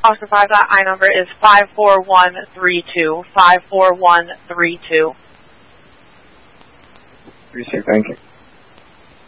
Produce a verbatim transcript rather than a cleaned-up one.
Oscar five, that I number is five four one three two. five four one three two. Appreciate it, thank you.